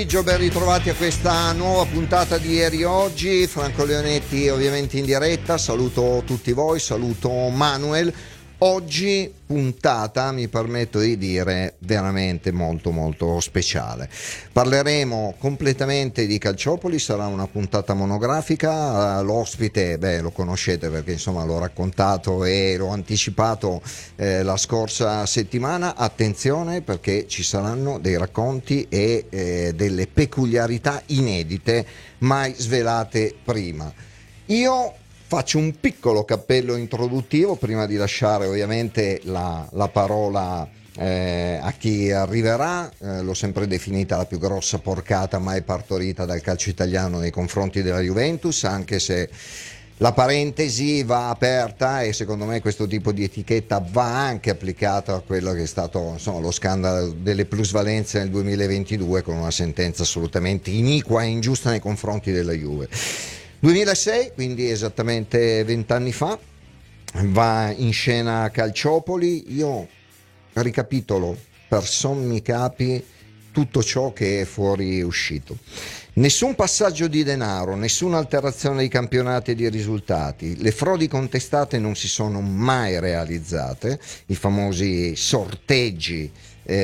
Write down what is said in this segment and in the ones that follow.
Ben ritrovati a questa nuova puntata di Ieri Oggi. Franco Leonetti ovviamente in diretta, saluto tutti voi, saluto Manuel. Oggi puntata, mi permetto di dire, veramente molto molto speciale. Parleremo completamente di Calciopoli, sarà una puntata monografica. L'ospite, lo conoscete perché insomma l'ho raccontato e l'ho anticipato la scorsa settimana. Attenzione perché ci saranno dei racconti e delle peculiarità inedite mai svelate prima. Io faccio un piccolo cappello introduttivo prima di lasciare ovviamente la parola a chi arriverà. L'ho sempre definita la più grossa porcata mai partorita dal calcio italiano nei confronti della Juventus, anche se la parentesi va aperta e secondo me questo tipo di etichetta va anche applicata a quello che è stato insomma, lo scandalo delle plusvalenze nel 2022 con una sentenza assolutamente iniqua e ingiusta nei confronti della Juve. 2006, quindi esattamente 20 anni fa, va in scena Calciopoli. Io ricapitolo per sommi capi tutto ciò che è fuori uscito. Nessun passaggio di denaro, nessuna alterazione dei campionati e dei risultati, le frodi contestate non si sono mai realizzate, i famosi sorteggi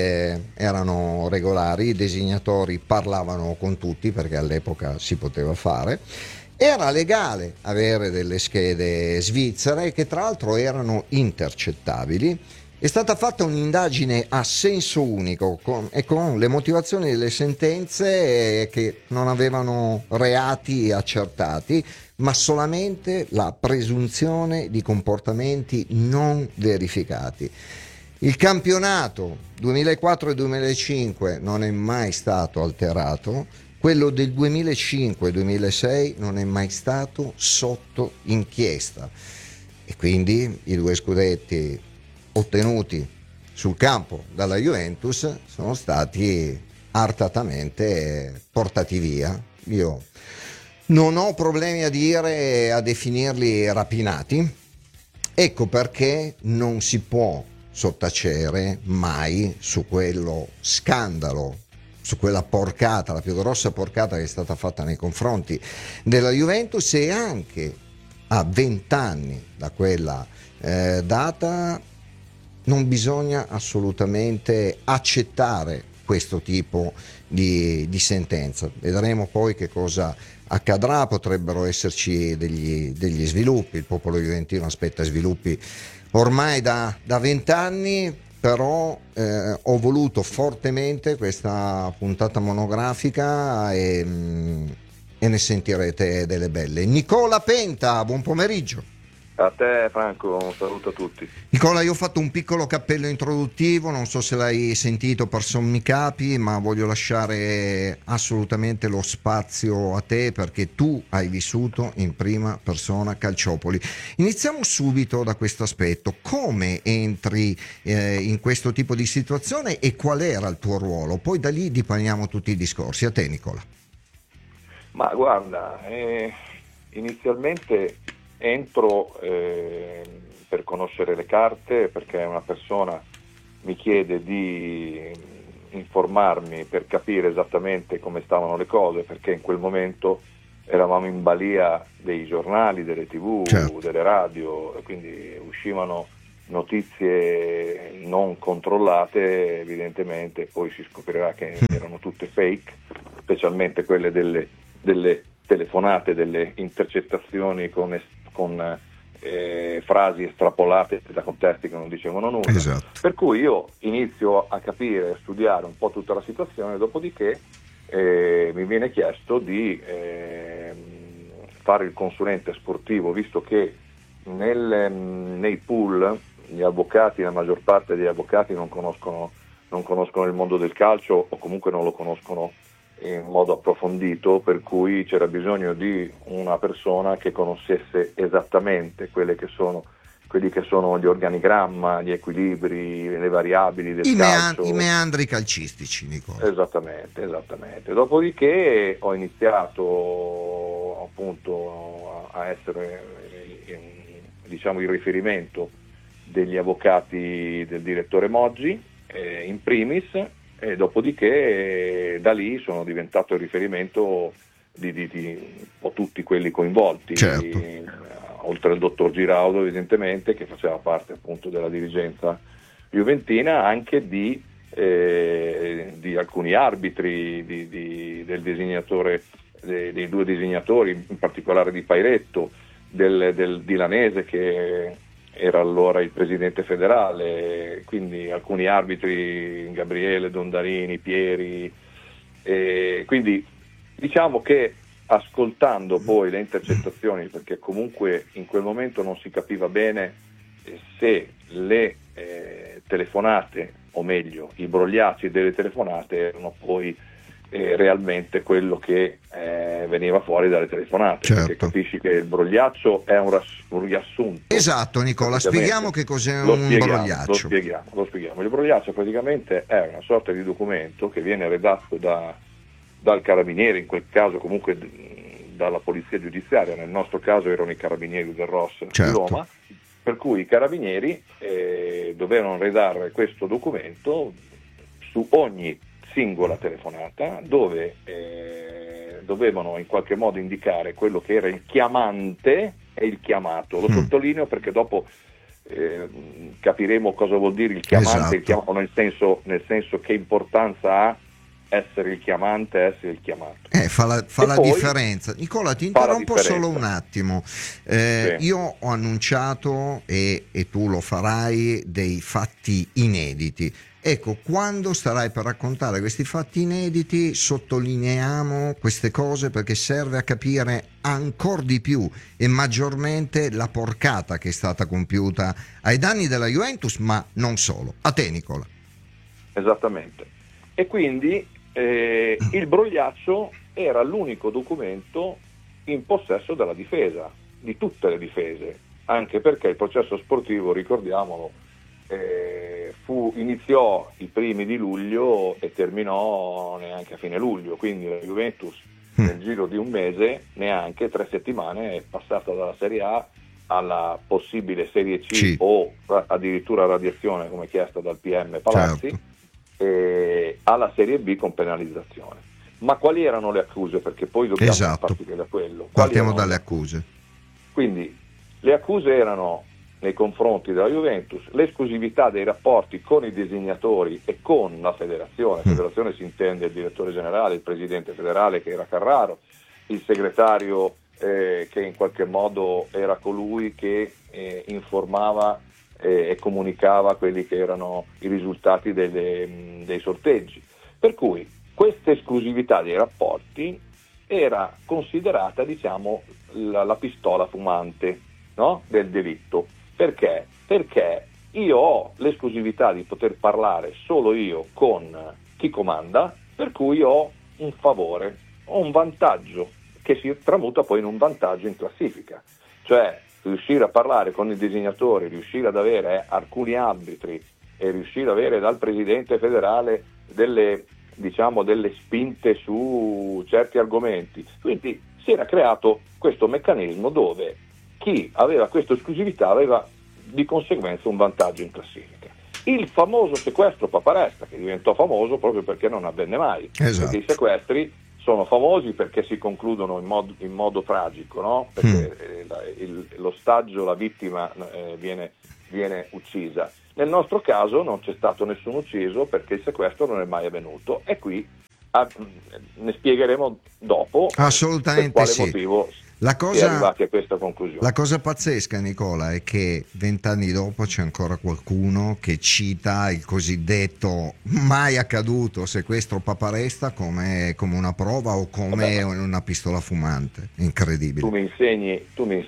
erano regolari, i designatori parlavano con tutti perché all'epoca si poteva fare. Era legale avere delle schede svizzere che tra l'altro erano intercettabili. È stata fatta un'indagine a senso unico con le motivazioni delle sentenze che non avevano reati accertati, ma solamente la presunzione di comportamenti non verificati. Il campionato 2004 e 2005 non è mai stato alterato. Quello del 2005-2006 non è mai stato sotto inchiesta e quindi i due scudetti ottenuti sul campo dalla Juventus sono stati artatamente portati via. Io non ho problemi a definirli rapinati. Ecco perché non si può sottacere mai su quello scandalo, su quella porcata, la più grossa porcata che è stata fatta nei confronti della Juventus, e anche a 20 anni da quella data non bisogna assolutamente accettare questo tipo di sentenza. Vedremo poi che cosa accadrà, potrebbero esserci degli sviluppi, il popolo juventino aspetta sviluppi ormai da 20 anni. Però ho voluto fortemente questa puntata monografica e ne sentirete delle belle. Nicola Penta, buon pomeriggio. A te Franco, un saluto a tutti. Nicola, io ho fatto un piccolo cappello introduttivo, non so se l'hai sentito per sommi capi, ma voglio lasciare assolutamente lo spazio a te perché tu hai vissuto in prima persona Calciopoli. Iniziamo subito da questo aspetto. Come entri in questo tipo di situazione e qual era il tuo ruolo? Poi da lì dipaniamo tutti i discorsi. A te Nicola. Ma guarda, inizialmente entro per conoscere le carte, perché una persona mi chiede di informarmi per capire esattamente come stavano le cose, perché in quel momento eravamo in balia dei giornali, delle TV, certo, delle radio, e quindi uscivano notizie non controllate, evidentemente poi si scoprirà che erano tutte fake, specialmente quelle delle telefonate, delle intercettazioni con frasi estrapolate da contesti che non dicevano nulla. Esatto. Per cui io inizio a capire, a studiare un po' tutta la situazione, dopodiché mi viene chiesto di fare il consulente sportivo, visto che nei pool gli avvocati, la maggior parte degli avvocati non conoscono il mondo del calcio, o comunque non lo conoscono in modo approfondito, per cui c'era bisogno di una persona che conoscesse esattamente quelli che sono gli organigramma, gli equilibri, le variabili del calcio. I meandri calcistici, Nicola. Esattamente. Dopodiché ho iniziato appunto a essere il riferimento degli avvocati del direttore Moggi, in primis, e dopodiché da lì sono diventato il riferimento di un po' tutti quelli coinvolti, certo. Oltre al dottor Giraudo evidentemente, che faceva parte appunto della dirigenza juventina, anche di alcuni arbitri, del designatore, dei due designatori, in particolare di Pairetto, del Dilanese, che era allora il presidente federale, quindi alcuni arbitri, Gabriele, Dondarini, Pieri, quindi diciamo che ascoltando poi le intercettazioni, perché comunque in quel momento non si capiva bene se le telefonate, o meglio i brogliacci delle telefonate, erano poi realmente quello che veniva fuori dalle telefonate, certo. Perché capisci che il brogliaccio è un riassunto. Esatto, Nicola, spieghiamo che cos'è un brogliaccio. Lo spieghiamo. Il brogliaccio praticamente è una sorta di documento che viene redatto dal carabiniere, in quel caso comunque dalla polizia giudiziaria, nel nostro caso erano i carabinieri del ROS, certo, di Roma, per cui i carabinieri dovevano redare questo documento su ogni singola telefonata, dove dovevano in qualche modo indicare quello che era il chiamante e il chiamato. Lo sottolineo perché dopo capiremo cosa vuol dire il chiamante, esatto, nel senso che importanza ha essere il chiamante, essere il chiamato. Fa la poi, differenza. Nicola, ti interrompo solo un attimo. Sì. Io ho annunciato, e tu lo farai, dei fatti inediti. Ecco, quando starai per raccontare questi fatti inediti, sottolineiamo queste cose, perché serve a capire ancora di più e maggiormente la porcata che è stata compiuta ai danni della Juventus, ma non solo. A te, Nicola. Esattamente. E quindi il brogliaccio era l'unico documento in possesso della difesa, di tutte le difese, anche perché il processo sportivo, ricordiamolo, iniziò i primi di luglio e terminò neanche a fine luglio, quindi la Juventus nel giro di un mese, neanche 3 settimane, è passata dalla Serie A alla possibile Serie C o addirittura radiazione come chiesta dal PM Palazzi, certo, alla Serie B con penalizzazione. Ma quali erano le accuse? Perché poi dobbiamo partire da quello. Partiamo dalle accuse. Quindi le accuse erano nei confronti della Juventus l'esclusività dei rapporti con i designatori e con la federazione. La federazione si intende il direttore generale, il presidente federale che era Carraro, il segretario che in qualche modo era colui che informava e comunicava quelli che erano i risultati dei sorteggi. Per cui questa esclusività dei rapporti era considerata, diciamo, la pistola fumante, no? Del delitto. Perché? Perché io ho l'esclusività di poter parlare solo io con chi comanda, per cui ho un favore, ho un vantaggio che si tramuta poi in un vantaggio in classifica. Cioè riuscire a parlare con i designatori, riuscire ad avere alcuni arbitri e riuscire ad avere dal presidente federale delle spinte su certi argomenti. Quindi si era creato questo meccanismo dove chi aveva questa esclusività aveva di conseguenza un vantaggio in classifica. Il famoso sequestro Paparesta, che diventò famoso proprio perché non avvenne mai, esatto, perché i sequestri sono famosi perché si concludono in modo tragico, no? Perché l'ostaggio, la vittima viene uccisa. Nel nostro caso non c'è stato nessun ucciso perché il sequestro non è mai avvenuto, e qui ne spiegheremo dopo assolutamente per quale motivo si è arrivati a questa conclusione. La cosa pazzesca, Nicola, è che 20 anni dopo c'è ancora qualcuno che cita il cosiddetto mai accaduto sequestro Paparesta come una prova o come una pistola fumante. Incredibile. Tu mi insegni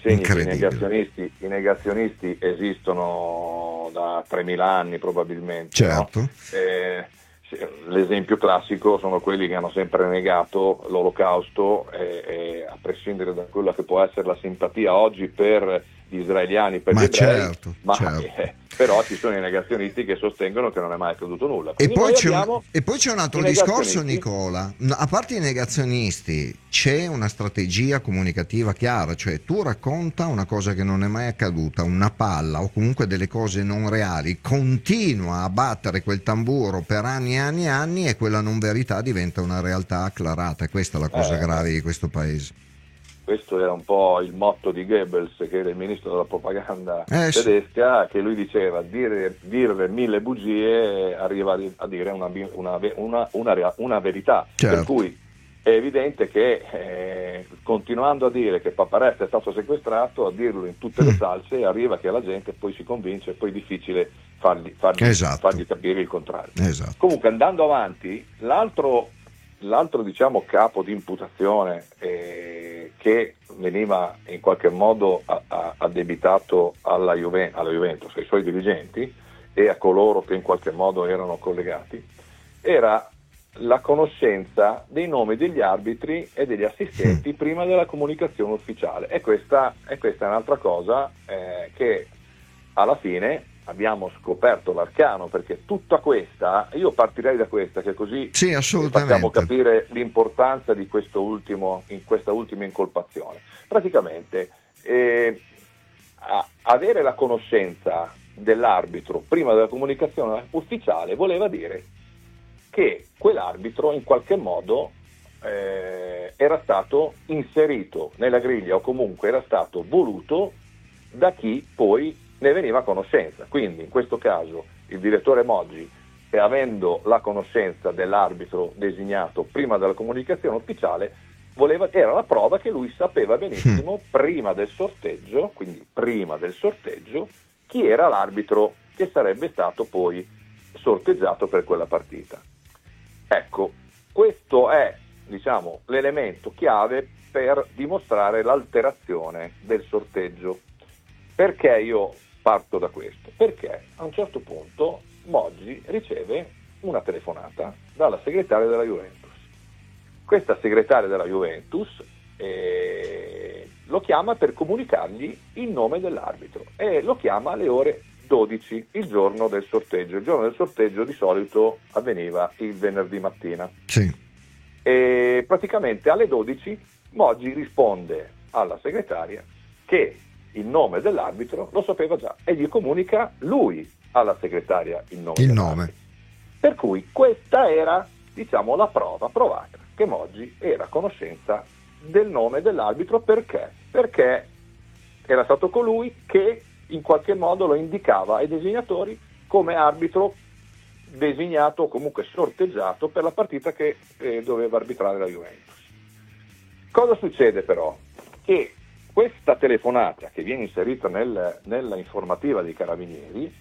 che i negazionisti esistono da 3.000 anni probabilmente. Certo. No? L'esempio classico sono quelli che hanno sempre negato l'Olocausto, e a prescindere da quella che può essere la simpatia oggi per gli israeliani, per gli ebrei, certo. però ci sono i negazionisti che sostengono che non è mai accaduto nulla. E poi, abbiamo e poi c'è un altro discorso, Nicola. A parte i negazionisti, c'è una strategia comunicativa chiara, cioè tu racconta una cosa che non è mai accaduta, una palla o comunque delle cose non reali, continua a battere quel tamburo per anni e anni e anni, e quella non verità diventa una realtà acclarata. E questa è la cosa grave di questo paese. Questo era un po' il motto di Goebbels, che era il ministro della propaganda tedesca, che lui diceva: dire 1000 bugie arriva a dire una verità. Certo. Per cui è evidente che continuando a dire che Paparetta è stato sequestrato, a dirlo in tutte le salse, arriva che la gente poi si convince, e poi è difficile fargli capire il contrario. Esatto. Comunque, andando avanti, l'altro diciamo capo di imputazione che veniva in qualche modo addebitato alla Juventus, ai suoi dirigenti e a coloro che in qualche modo erano collegati, era la conoscenza dei nomi degli arbitri e degli assistenti prima della comunicazione ufficiale. E questa è un'altra cosa che alla fine abbiamo scoperto l'arcano, perché tutta questa, io partirei da questa, che così facciamo capire l'importanza di questa ultima incolpazione. Praticamente avere la conoscenza dell'arbitro prima della comunicazione ufficiale voleva dire che quell'arbitro in qualche modo era stato inserito nella griglia, o comunque era stato voluto da chi poi ne veniva a conoscenza. Quindi in questo caso il direttore Moggi, avendo la conoscenza dell'arbitro designato prima della comunicazione ufficiale, era la prova che lui sapeva benissimo prima del sorteggio, chi era l'arbitro che sarebbe stato poi sorteggiato per quella partita. Ecco, questo è, diciamo, l'elemento chiave per dimostrare l'alterazione del sorteggio. Perché io parto da questo? Perché a un certo punto Moggi riceve una telefonata dalla segretaria della Juventus. Questa segretaria della Juventus lo chiama per comunicargli il nome dell'arbitro, e lo chiama alle ore 12, il giorno del sorteggio. Il giorno del sorteggio di solito avveniva il venerdì mattina. Sì. E praticamente alle 12 Moggi risponde alla segretaria che il nome dell'arbitro lo sapeva già, e gli comunica lui alla segretaria il nome. Per cui questa era, diciamo, la prova provata che Moggi era a conoscenza del nome dell'arbitro. Perché era stato colui che in qualche modo lo indicava ai designatori come arbitro designato o comunque sorteggiato per la partita che doveva arbitrare la Juventus. Cosa succede però? Che questa telefonata che viene inserita nella informativa dei Carabinieri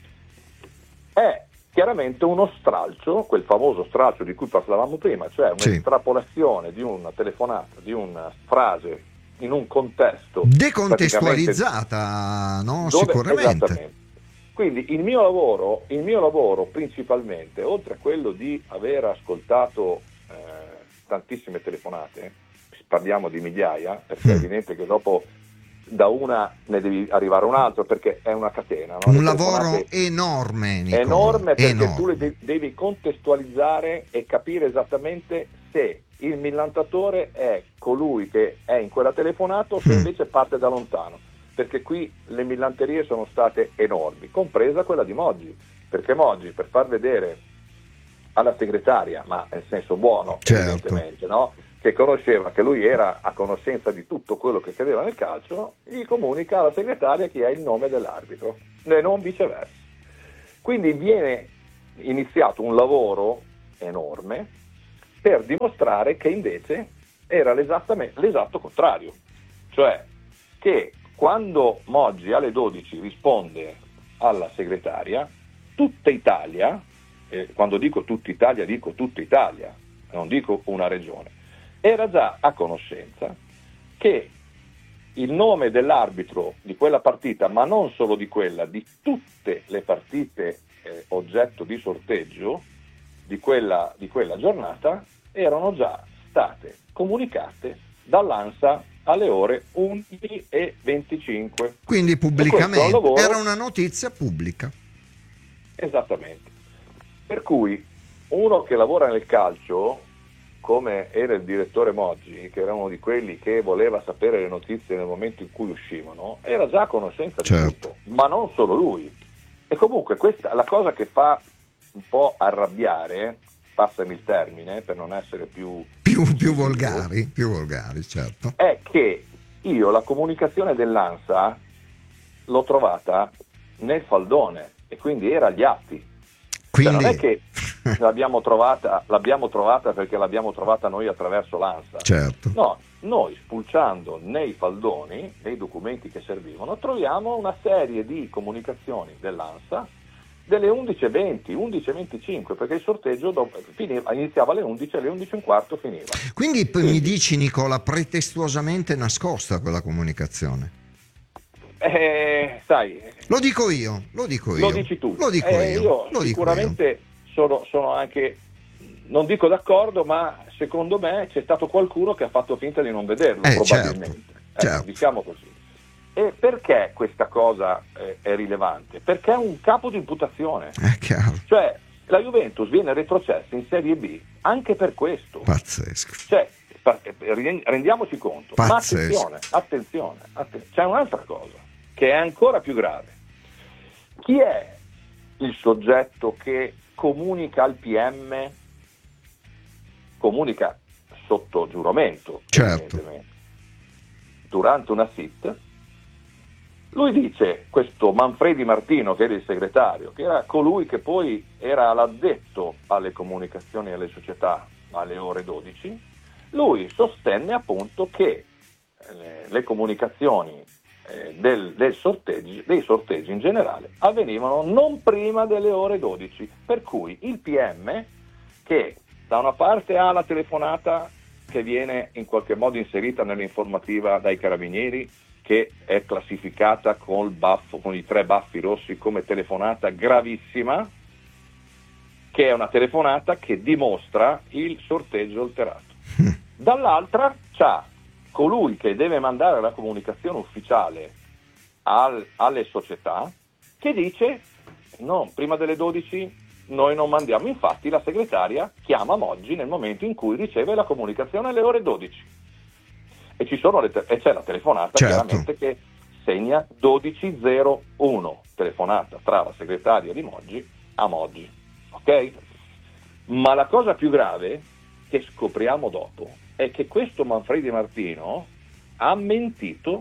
è chiaramente uno stralcio, quel famoso stralcio di cui parlavamo prima, cioè un'estrapolazione di una telefonata, di una frase in un contesto decontestualizzata, no? Sicuramente. Esattamente. Quindi il mio lavoro principalmente, oltre a quello di aver ascoltato tantissime telefonate, parliamo di migliaia, perché è evidente che dopo da una ne devi arrivare a un altro, perché è una catena, no? Un lavoro enorme, Nicola. Enorme, perché tu devi contestualizzare e capire esattamente se il millantatore è colui che è in quella telefonata o se invece parte da lontano, perché qui le millanterie sono state enormi, compresa quella di Moggi, perché Moggi, per far vedere alla segretaria, ma nel senso buono, evidentemente, no? Che conosceva, che lui era a conoscenza di tutto quello che accadeva nel calcio, gli comunica alla segretaria chi è il nome dell'arbitro, e non viceversa. Quindi viene iniziato un lavoro enorme per dimostrare che invece era l'esatto contrario, cioè che quando Moggi alle 12 risponde alla segretaria, tutta Italia, quando dico tutta Italia, non dico una regione, era già a conoscenza che il nome dell'arbitro di quella partita, ma non solo di quella, di tutte le partite oggetto di sorteggio di quella giornata, erano già state comunicate dall'ANSA alle ore 11:25. Quindi pubblicamente era una notizia pubblica. Esattamente. Per cui uno che lavora nel calcio, come era il direttore Moggi, che era uno di quelli che voleva sapere le notizie nel momento in cui uscivano, era già a conoscenza di tutto, ma non solo lui. E comunque questa la cosa che fa un po' arrabbiare, passami il termine per non essere più volgari, certo, è che io la comunicazione dell'ANSA l'ho trovata nel faldone e quindi era agli atti. Quindi... Cioè non è che l'abbiamo trovata perché l'abbiamo trovata noi attraverso l'ANSA. Certo. No, noi spulciando nei faldoni, nei documenti che servivano, troviamo una serie di comunicazioni dell'ANSA delle 11:20, 11:25, perché il sorteggio iniziava alle 11 e alle 11:15 finiva. Quindi mi dici, Nicola, pretestuosamente nascosta quella comunicazione? Sai, lo dico io. Lo dici tu. Lo dico io. Sicuramente sono anche, non dico d'accordo, ma secondo me c'è stato qualcuno che ha fatto finta di non vederlo, probabilmente. Certo. Diciamo così. E perché questa cosa è rilevante? Perché è un capo di imputazione. È chiaro. Cioè, la Juventus viene retrocessa in Serie B anche per questo. Pazzesco. Cioè, rendiamoci conto. Pazzesco. Ma attenzione, c'è un'altra cosa che è ancora più grave. Chi è il soggetto che comunica al PM, comunica sotto giuramento, certo, durante una SIT? Lui dice, questo Manfredi Martino, che era il segretario, che era colui che poi era l'addetto alle comunicazioni alle società alle ore 12, lui sostenne appunto che le comunicazioni dei sorteggi in generale avvenivano non prima delle ore 12, per cui il PM, che da una parte ha la telefonata che viene in qualche modo inserita nell'informativa dai carabinieri, che è classificata con i 3 baffi rossi come telefonata gravissima, che è una telefonata che dimostra il sorteggio alterato. Dall'altra c'ha colui che deve mandare la comunicazione ufficiale alle società, che dice no, prima delle 12 noi non mandiamo. Infatti la segretaria chiama Moggi nel momento in cui riceve la comunicazione alle ore 12 e c'è la telefonata, certo, chiaramente, che segna 12:01, telefonata tra la segretaria di Moggi a Moggi, ok? Ma la cosa più grave che scopriamo dopo è che questo Manfredi Martino ha mentito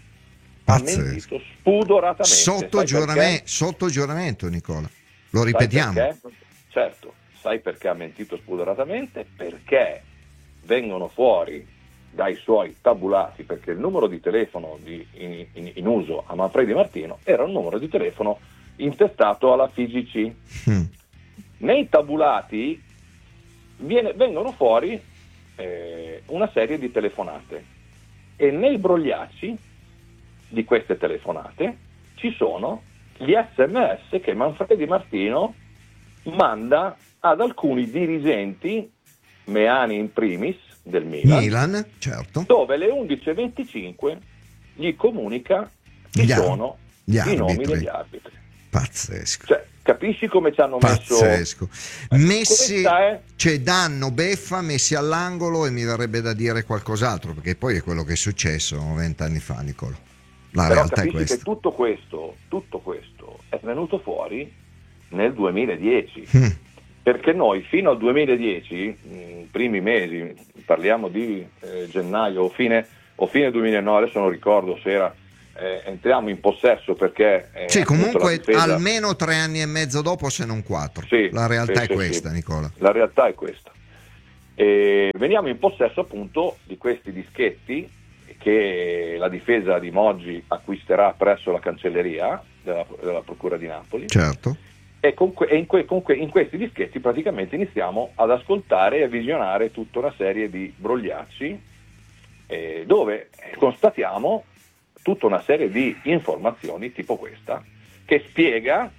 spudoratamente. Sotto giuramento, Nicola. Lo ripetiamo. Certo, sai perché ha mentito spudoratamente? Perché vengono fuori dai suoi tabulati, perché il numero di telefono in uso a Manfredi Martino era un numero di telefono intestato alla FIGC. Nei tabulati vengono fuori una serie di telefonate e nei brogliacci di queste telefonate ci sono gli SMS che Manfredi Martino manda ad alcuni dirigenti, Meani in primis, del Milan, certo, dove alle 11:25 gli comunica chi sono i nomi degli arbitri. Pazzesco. Cioè, capisci come ci hanno Pazzesco. messi cioè danno beffa, messi all'angolo, e mi verrebbe da dire qualcos'altro, perché poi è quello che è successo 20 anni fa, Nicola. La Però realtà è capisci questa. che tutto questo è venuto fuori nel 2010. Perché noi fino al 2010, primi mesi, parliamo di gennaio o fine 2009, adesso non ricordo se era, entriamo in possesso perché... sì, comunque almeno 3 anni e mezzo dopo, se non 4. Sì, la realtà è questa, Nicola. La realtà è questa. E veniamo in possesso appunto di questi dischetti che la difesa di Moggi acquisterà presso la cancelleria della Procura di Napoli. Certo. E in questi dischetti praticamente iniziamo ad ascoltare e a visionare tutta una serie di brogliacci dove constatiamo tutta una serie di informazioni tipo questa, che spiega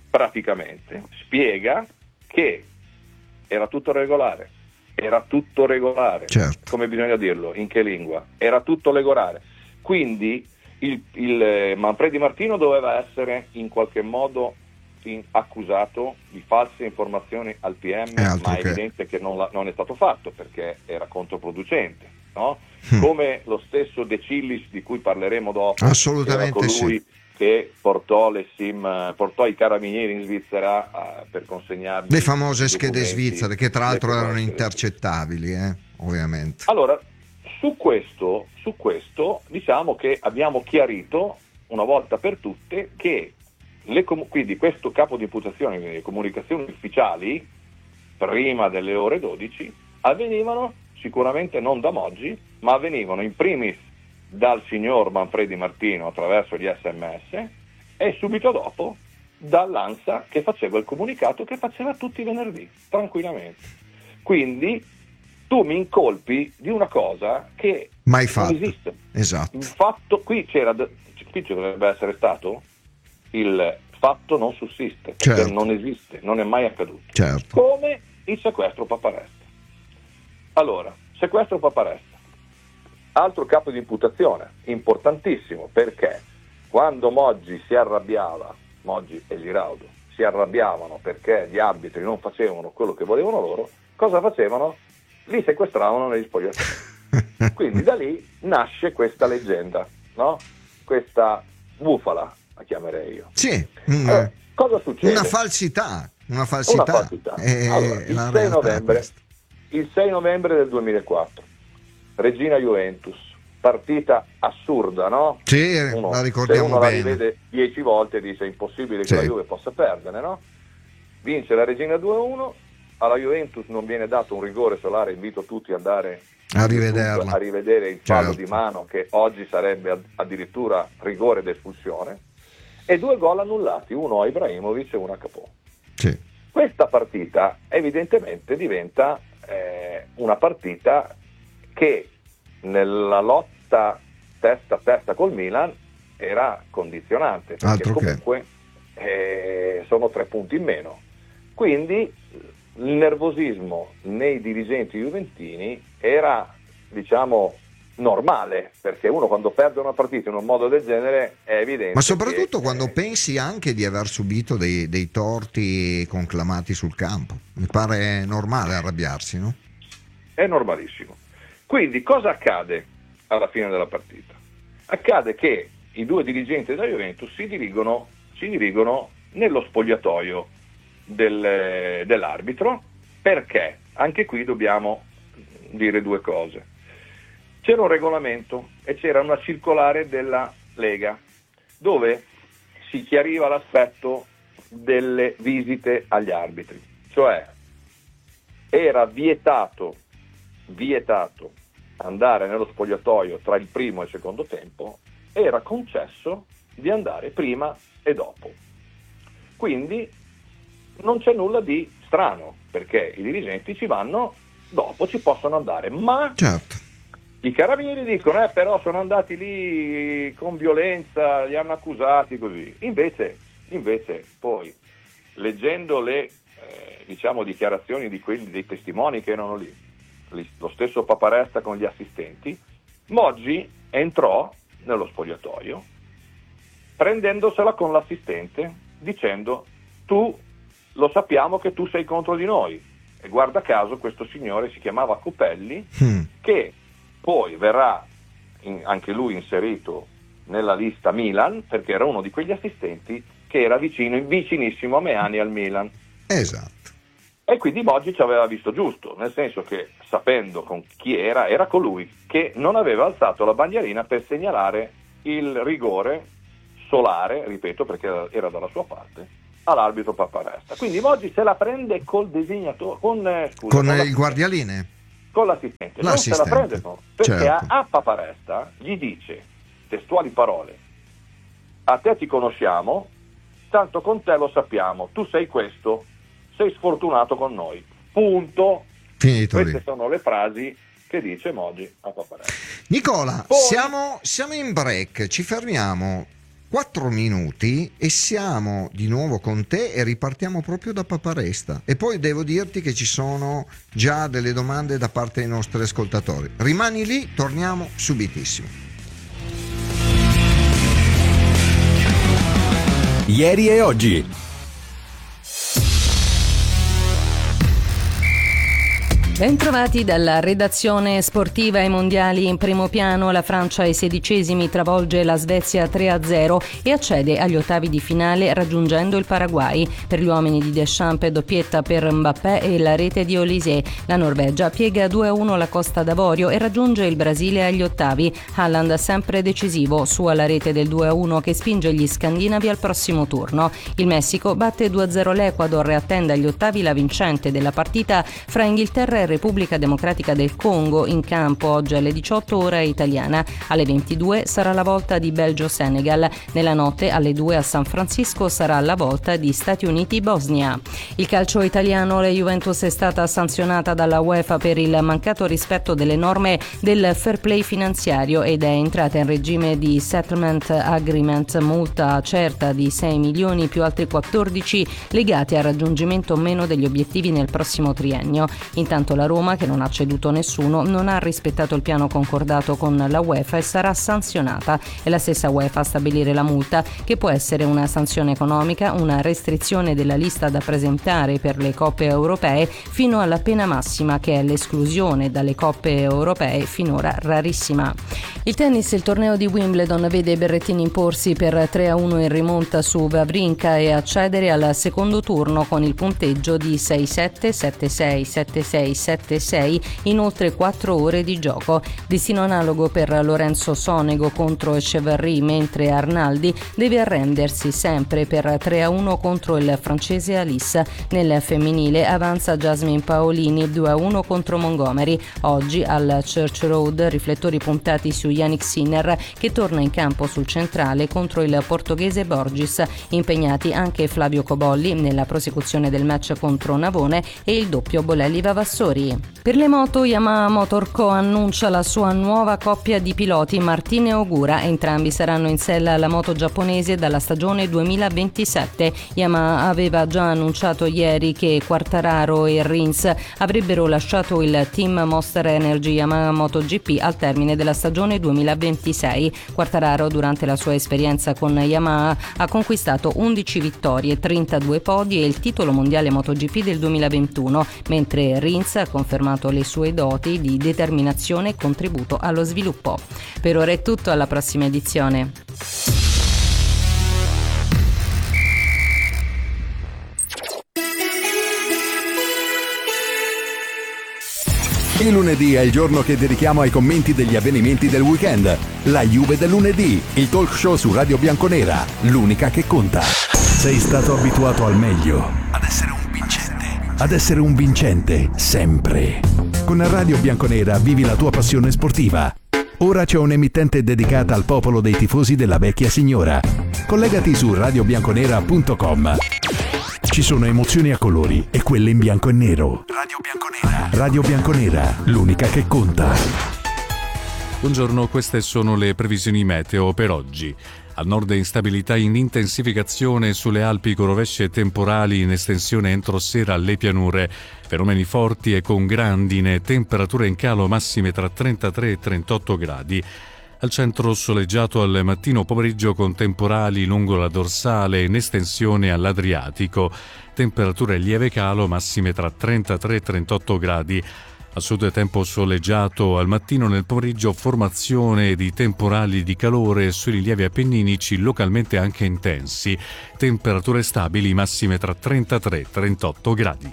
che era tutto regolare, certo, come bisogna dirlo, in che lingua? Era tutto regolare. Quindi il Manfredi Martino doveva essere in qualche modo accusato di false informazioni al PM, ma è evidente che non è stato fatto perché era controproducente, no? Come lo stesso De Cillis, di cui parleremo dopo, assolutamente era colui che portò i carabinieri in Svizzera per consegnargli le famose schede svizzere, che tra l'altro erano intercettabili, ovviamente. Allora, su questo diciamo che abbiamo chiarito una volta per tutte che quindi questo capo di imputazione, le comunicazioni ufficiali prima delle ore 12 avvenivano sicuramente non da Moggi, ma avvenivano in primis dal signor Manfredi Martino attraverso gli SMS e subito dopo dall'ANSA, che faceva il comunicato che faceva tutti i venerdì tranquillamente. Quindi tu mi incolpi di una cosa che mai fatto. Non esiste. Esatto. Il fatto qui ci dovrebbe essere stato il fatto non sussiste, certo. Perché non esiste, non è mai accaduto. Certo. Come il sequestro Paparesta. Allora, sequestro Paparesta, altro capo di imputazione importantissimo, perché quando Moggi e Giraudo si arrabbiavano perché gli arbitri non facevano quello che volevano loro, cosa facevano? Li sequestravano negli spogliatoi. Quindi da lì nasce questa leggenda, no? Questa bufala, la chiamerei io. Sì. Cosa succede? Una falsità. Allora, il 6 novembre del 2004, Regina Juventus, partita assurda, no? Sì, la ricordiamo uno bene. la rivede 10 volte dice è impossibile che sì. la Juve possa perdere, no? Vince la Regina 2-1, alla Juventus non viene dato un rigore solare, invito tutti ad andare a rivederla, a rivedere il fallo certo. di mano, che oggi sarebbe addirittura rigore d'espulsione, e 2 gol annullati, uno a Ibrahimovic e uno a Capò. Sì. Questa partita evidentemente diventa una partita che nella lotta testa a testa col Milan era condizionante, perché altro comunque sono 3 punti in meno. Quindi il nervosismo nei dirigenti juventini era, diciamo, normale, perché uno quando perde una partita in un modo del genere è evidente. Ma soprattutto quando pensi anche di aver subito dei torti conclamati sul campo, mi pare normale arrabbiarsi, no? È normalissimo. Quindi cosa accade alla fine della partita? Accade che i 2 dirigenti della Juventus si dirigono nello spogliatoio dell'arbitro, perché anche qui dobbiamo dire 2 cose. C'era un regolamento e c'era una circolare della Lega dove si chiariva l'aspetto delle visite agli arbitri, cioè era vietato andare nello spogliatoio tra il primo e il secondo tempo, era concesso di andare prima e dopo. Quindi non c'è nulla di strano, perché i dirigenti ci vanno dopo, ci possono andare, ma certo. I carabinieri dicono però sono andati lì con violenza, li hanno accusati così. Invece poi, leggendo le dichiarazioni dei testimoni che erano lì, lo stesso Paparesta con gli assistenti, Moggi entrò nello spogliatoio prendendosela con l'assistente dicendo: tu lo sappiamo che tu sei contro di noi. E guarda caso questo signore si chiamava Copelli, che poi verrà anche lui inserito nella lista Milan, perché era uno di quegli assistenti che era vicinissimo a Meani al Milan. Esatto. E quindi Moggi ci aveva visto giusto, nel senso che, sapendo con chi era colui che non aveva alzato la bandierina per segnalare il rigore solare, ripeto perché era dalla sua parte, all'arbitro Paparesta. Quindi Moggi se la prende col disegnatore, con il guardialine, con l'assistente. Non se la prende, no, perché certo. a Paparesta gli dice, testuali parole: a te ti conosciamo, tanto con te lo sappiamo, tu sei questo, sei sfortunato con noi, punto. Finito. Queste sono le frasi che dice Moggi a Paparesta. Nicola, poi siamo in break, ci fermiamo 4 minuti e siamo di nuovo con te e ripartiamo proprio da Paparesta. E poi devo dirti che ci sono già delle domande da parte dei nostri ascoltatori. Rimani lì, torniamo subitissimo. Ieri e oggi. Bentrovati dalla redazione sportiva. Ai mondiali in primo piano, la Francia ai 16esimi travolge la Svezia 3-0 e accede agli ottavi di finale raggiungendo il Paraguay. Per gli uomini di Deschamps, doppietta per Mbappé e la rete di Olise. La Norvegia piega 2-1 la Costa d'Avorio e raggiunge il Brasile agli ottavi. Haaland sempre decisivo, su alla rete del 2-1 che spinge gli scandinavi al prossimo turno. Il Messico batte 2-0 l'Ecuador e attende agli ottavi la vincente della partita fra Inghilterra e Repubblica Democratica del Congo, in campo oggi alle 18 ora italiana. Alle 22 sarà la volta di Belgio-Senegal. Nella notte alle 2 a San Francisco sarà la volta di Stati Uniti-Bosnia. Il calcio italiano, la Juventus è stata sanzionata dalla UEFA per il mancato rispetto delle norme del fair play finanziario ed è entrata in regime di settlement agreement, multa certa di 6 milioni più altri 14 legati al raggiungimento o meno degli obiettivi nel prossimo triennio. Intanto la Roma, che non ha ceduto nessuno, non ha rispettato il piano concordato con la UEFA e sarà sanzionata. È la stessa UEFA a stabilire la multa, che può essere una sanzione economica, una restrizione della lista da presentare per le coppe europee, fino alla pena massima, che è l'esclusione dalle coppe europee, finora rarissima. Il tennis, il torneo di Wimbledon vede Berrettini imporsi per 3-1 in rimonta su Wawrinka e accedere al secondo turno con il punteggio di 6-7, 7-6, 7-6, 7-6 in oltre 4 ore di gioco. Destino analogo per Lorenzo Sonego contro Echeverry, mentre Arnaldi deve arrendersi sempre per 3-1 contro il francese Alice. Nel femminile avanza Jasmine Paolini 2-1 contro Montgomery. Oggi al Church Road riflettori puntati su Yannick Sinner, che torna in campo sul centrale contro il portoghese Borges. Impegnati anche Flavio Cobolli nella prosecuzione del match contro Navone e il doppio Bolelli-Vavassori. Per le moto, Yamaha Motor Co annuncia la sua nuova coppia di piloti, Martin e Ogura. Entrambi saranno in sella alla moto giapponese dalla stagione 2027. Yamaha aveva già annunciato ieri che Quartararo e Rins avrebbero lasciato il team Monster Energy Yamaha MotoGP al termine della stagione 2026. Quartararo, durante la sua esperienza con Yamaha, ha conquistato 11 vittorie, 32 podi e il titolo mondiale MotoGP del 2021, mentre Rins ha confermato le sue doti di determinazione e contributo allo sviluppo. Per ora è tutto, alla prossima edizione. Il lunedì è il giorno che dedichiamo ai commenti degli avvenimenti del weekend. La Juve del lunedì, il talk show su Radio Bianconera, l'unica che conta. Sei stato abituato al meglio, ad essere un vincente, sempre. Con Radio Bianconera vivi la tua passione sportiva. Ora c'è un'emittente dedicata al popolo dei tifosi della vecchia signora. Collegati su radiobianconera.com. Ci sono emozioni a colori e quelle in bianco e nero. Radio Bianconera. Radio Bianconera, l'unica che conta. Buongiorno, queste sono le previsioni meteo per oggi. Al nord instabilità in intensificazione sulle Alpi con rovesci e temporali in estensione entro sera alle pianure. Fenomeni forti e con grandine, temperature in calo massime tra 33 e 38 gradi. Al centro soleggiato al mattino pomeriggio con temporali lungo la dorsale in estensione all'Adriatico. Temperature lieve calo massime tra 33 e 38 gradi. A sud tempo soleggiato al mattino, nel pomeriggio formazione di temporali di calore sui rilievi appenninici localmente anche intensi. Temperature stabili massime tra 33 e 38 gradi.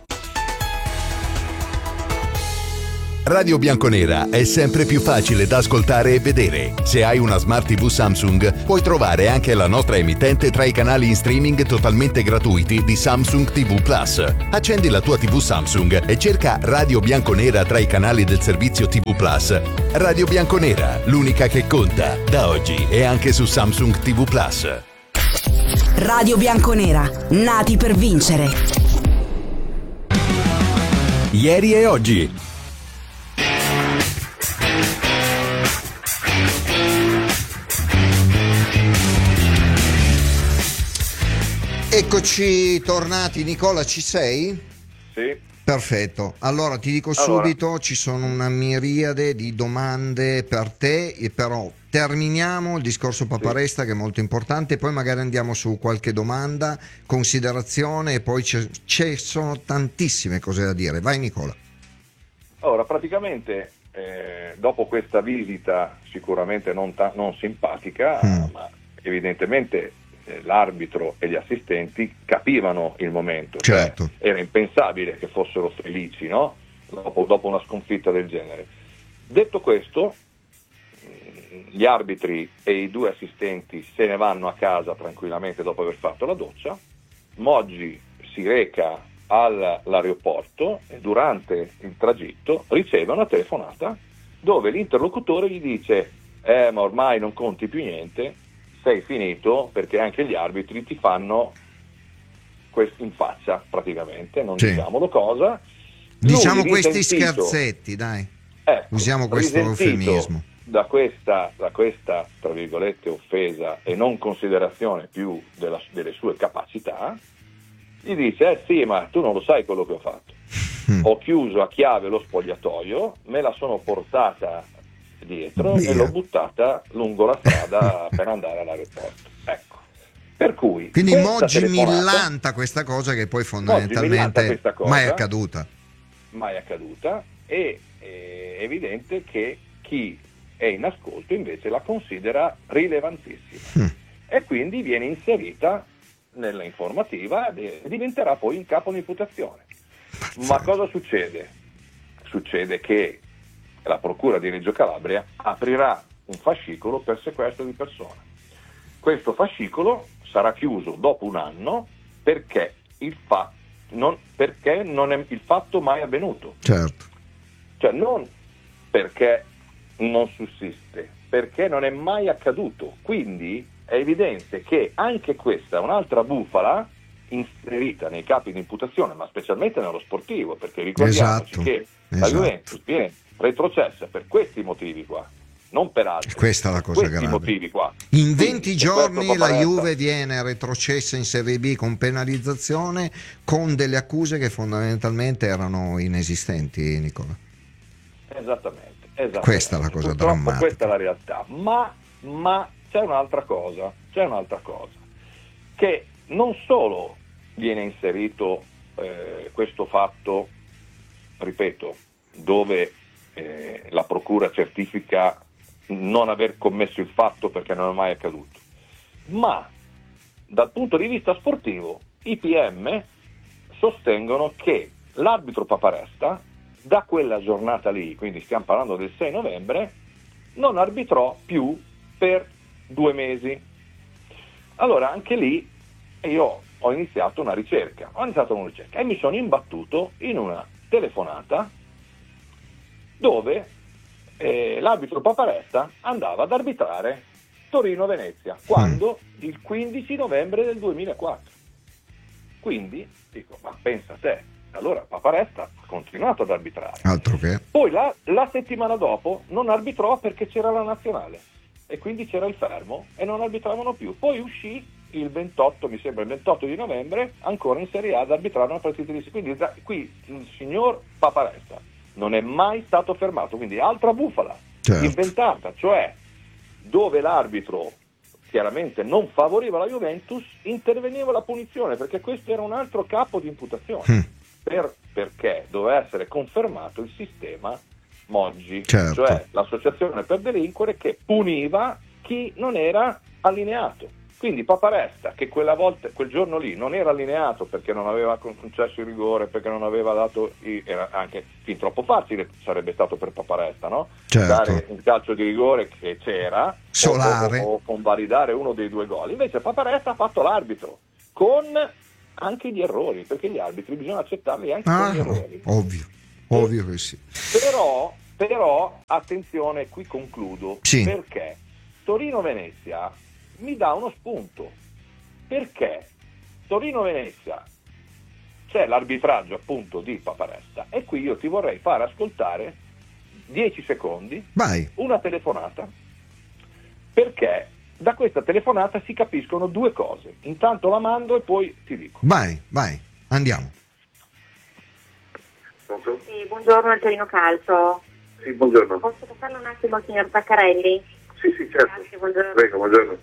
Radio Bianconera è sempre più facile da ascoltare e vedere. Se hai una Smart TV Samsung, puoi trovare anche la nostra emittente tra i canali in streaming totalmente gratuiti di Samsung TV Plus. Accendi la tua TV Samsung e cerca Radio Bianconera tra i canali del servizio TV Plus. Radio Bianconera, l'unica che conta, da oggi e anche su Samsung TV Plus. Radio Bianconera, nati per vincere. Ieri e oggi. Eccoci tornati. Nicola, ci sei? Sì. Perfetto, allora ti dico subito, ci sono una miriade di domande per te, e però terminiamo il discorso Paparesta, che è molto importante, poi magari andiamo su qualche domanda, considerazione, e poi ci sono tantissime cose da dire. Vai Nicola. Ora, praticamente, dopo questa visita sicuramente non simpatica, ma evidentemente l'arbitro e gli assistenti capivano il momento, certo. Cioè, era impensabile che fossero felici, no? Dopo una sconfitta del genere. Detto questo, gli arbitri e i 2 assistenti se ne vanno a casa tranquillamente dopo aver fatto la doccia. Moggi si reca all'aeroporto e durante il tragitto riceve una telefonata dove l'interlocutore gli dice ma ormai non conti più niente, sei finito, perché anche gli arbitri ti fanno questo in faccia praticamente, non diciamolo cosa. Diciamo questi scherzetti, dai. Usiamo questo eufemismo. Da questa tra virgolette offesa e non considerazione più delle sue capacità, gli dice sì, ma tu non lo sai quello che ho fatto. Ho chiuso a chiave lo spogliatoio, me la sono portata dietro e l'ho buttata lungo la strada per andare all'aeroporto. Ecco. Per cui quindi Moggi millanta questa cosa che poi fondamentalmente mai accaduta. E è evidente che chi è in ascolto invece la considera rilevantissima e quindi viene inserita nella informativa e diventerà poi in capo un'imputazione. Ma cosa succede? Succede che la Procura di Reggio Calabria aprirà un fascicolo per sequestro di persona. Questo fascicolo sarà chiuso dopo un anno perché il fatto mai avvenuto. Certo. Cioè non perché non sussiste, perché non è mai accaduto. Quindi è evidente che anche questa è un'altra bufala inserita nei capi di imputazione, ma specialmente nello sportivo, perché ricordiamoci che la Juventus viene retrocessa per questi motivi qua, non per altri. Questa è la cosa grave. Motivi qua. In 20 giorni la Juve viene retrocessa in Serie B con penalizzazione, con delle accuse che fondamentalmente erano inesistenti, Nicola. Esattamente. Questa è la cosa purtroppo drammatica. Questa è la realtà. Ma c'è un'altra cosa, che non solo viene inserito questo fatto, ripeto, dove la procura certifica non aver commesso il fatto perché non è mai accaduto, ma dal punto di vista sportivo i PM sostengono che l'arbitro Paparesta da quella giornata lì, quindi stiamo parlando del 6 novembre, non arbitrò più per 2 mesi. Allora anche lì io ho iniziato una ricerca e mi sono imbattuto in una telefonata dove l'arbitro Paparesta andava ad arbitrare Torino-Venezia quando il 15 novembre del 2004. Quindi dico, ma pensa te, allora Paparesta ha continuato ad arbitrare. Altro che. Poi la settimana dopo non arbitrò perché c'era la nazionale e quindi c'era il fermo e non arbitravano più. Poi uscì il 28 di novembre ancora in Serie A ad arbitrare una partita di quindi qui il signor Paparesta non è mai stato fermato, quindi altra bufala inventata, cioè dove l'arbitro chiaramente non favoriva la Juventus, interveniva la punizione, perché questo era un altro capo di imputazione, perché doveva essere confermato il sistema Moggi, cioè l'associazione per delinquere che puniva chi non era allineato. Quindi Paparesta, che quella volta, quel giorno lì, non era allineato perché non aveva concesso il rigore, perché non aveva dato, era anche fin troppo facile sarebbe stato per Paparesta, no? Dare un calcio di rigore che c'era, o convalidare uno dei 2 gol. Invece Paparesta ha fatto l'arbitro, con anche gli errori, perché gli arbitri bisogna accettarli anche con gli errori. Ovvio che sì. Però, attenzione, qui concludo, perché Torino-Venezia mi dà uno spunto, perché Torino-Venezia c'è l'arbitraggio appunto di Paparesta e qui io ti vorrei far ascoltare 10 secondi una telefonata, perché da questa telefonata si capiscono 2 cose. Intanto la mando e poi ti dico. Vai, andiamo. Sì, buongiorno al Torino Calcio. Sì, buongiorno. Posso passarlo un attimo al signor Zaccarelli? Sì, certo. Grazie, buongiorno. Prego, buongiorno.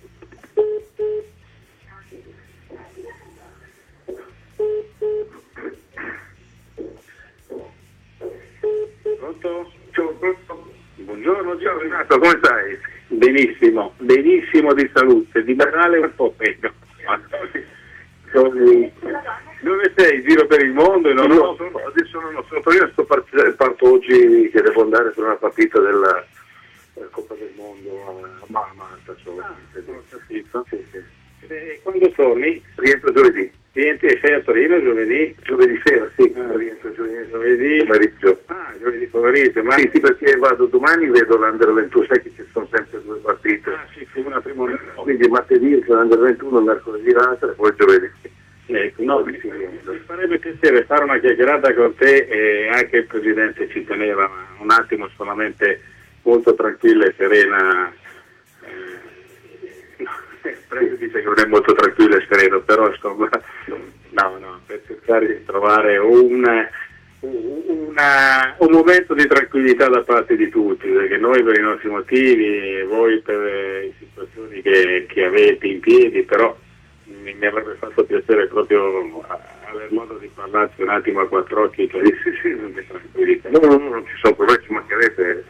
Pronto? Buongiorno, ciao Renato, come stai? Benissimo di salute, di morale un po' meno. Dove sei? Giro per il mondo? Adesso non sono Torino, parto oggi che devo andare per una partita della Coppa del Mondo a Malta. Quando torni? Rientro giovedì. Sei a Torino giovedì? Giovedì sera, sì, rientro giovedì pomeriggio. Giovedì pomeriggio, ma... Sì, perché vado domani, vedo l'Under 21, sai che ci sono sempre due partite. Sì, una prima. Quindi martedì c'è l'Under 21, mercoledì l'altra e poi giovedì. Mi farebbe piacere fare una chiacchierata con te, e anche il Presidente ci teneva, un attimo solamente, molto tranquilla e serena. Il Presidente dice che non è molto tranquillo e sereno, però insomma, per cercare di trovare un momento di tranquillità da parte di tutti, perché noi per i nostri motivi, voi per le situazioni che avete in piedi, però mi avrebbe fatto piacere proprio avere modo di parlarci un attimo a quattro occhi, tranquillità. No, non ci sono problemi, ci mancherebbe.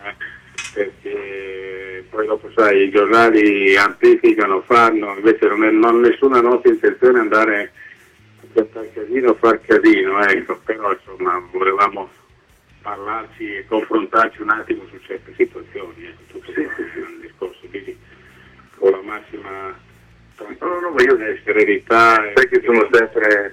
Perché poi dopo sai, i giornali amplificano, fanno, invece non ho nessuna nostra intenzione andare a piantare casino o far casino, però insomma volevamo parlarci e confrontarci un attimo su certe situazioni, tutto un discorso quindi con la massima ma io serenità. Sai che sono sempre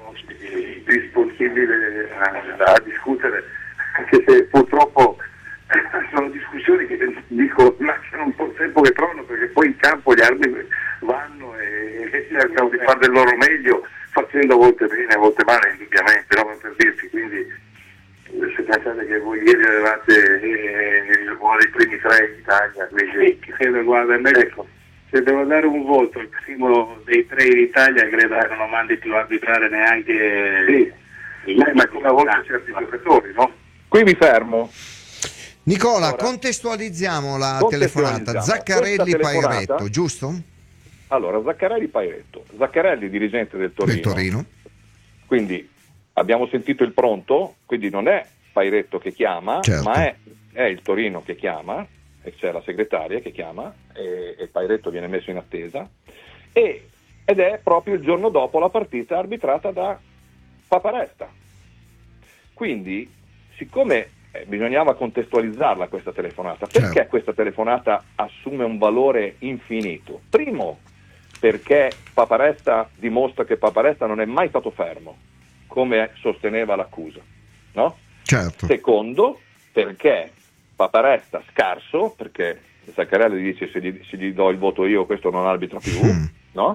disponibile a discutere, anche se purtroppo sono discussioni che dico lasciano un po' il tempo che trovano, perché poi in campo gli arbitri vanno e cercano di fare del loro meglio, facendo a volte bene, a volte male, indubbiamente, no? Per dirci, quindi se pensate che voi ieri avevate uno dei primi tre in Italia, quindi guarda, ecco, se devo dare un voto, il primo dei tre in Italia credo che non lo mandi più a arbitrare neanche ma una volta certi giocatori, no? Qui mi fermo. Nicola, Allora, contestualizziamo la telefonata. Zaccarelli Pairetto, giusto? Allora, Zaccarelli Pairetto. Zaccarelli, dirigente del Torino. Quindi abbiamo sentito il pronto, quindi non è Pairetto che chiama, certo, ma è il Torino che chiama, e c'è la segretaria che chiama, e Pairetto viene messo in attesa, ed è proprio il giorno dopo la partita arbitrata da Paparesta. Quindi, siccome bisognava contestualizzarla questa telefonata, perché certo, questa telefonata assume un valore infinito? Primo, perché Paparesta dimostra che Paparesta non è mai stato fermo, come sosteneva l'accusa, no? Certo. Secondo, perché Paparesta scarso, perché Zaccarelli dice se gli do il voto io questo non arbitra più, no?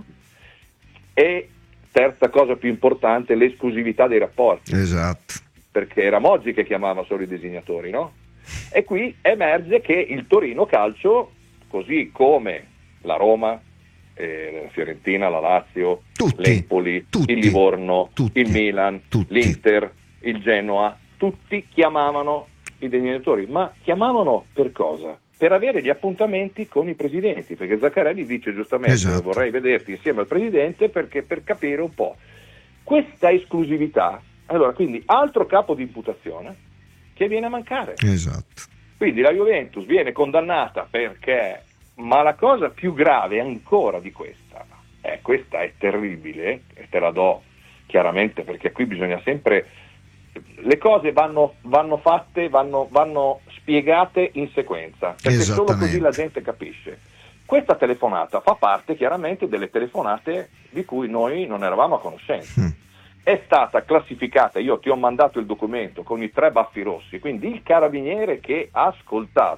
E terza cosa più importante, l'esclusività dei rapporti. Esatto. Perché era Moggi che chiamava solo i designatori, no? E qui emerge che il Torino Calcio, così come la Roma, la Fiorentina, la Lazio, l'Empoli, il Livorno, il Milan, l'Inter, il Genoa, tutti chiamavano i designatori. Ma chiamavano per cosa? Per avere gli appuntamenti con i presidenti, perché Zaccarelli dice giustamente, esatto, vorrei vederti insieme al presidente perché per capire un po' questa esclusività. Allora, quindi altro capo di imputazione che viene a mancare. Esatto. Quindi la Juventus viene condannata perché, ma la cosa più grave ancora di questa è terribile, e te la do chiaramente perché qui bisogna sempre, le cose vanno fatte, vanno spiegate in sequenza, perché solo così la gente capisce. Questa telefonata fa parte chiaramente delle telefonate di cui noi non eravamo a conoscenza. È stata classificata, io ti ho mandato il documento con i 3 baffi rossi, quindi il carabiniere che ha ascoltato